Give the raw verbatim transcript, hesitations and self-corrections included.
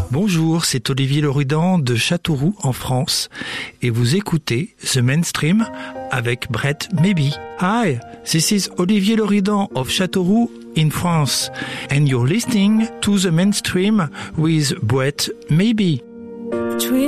Bonjour, c'est Olivier Loridan de Châteauroux en France et vous écoutez The Mainstream avec Brett Maybe. Hi, this is Olivier Loridan of Châteauroux in France and you're listening to The Mainstream with Brett Maybe.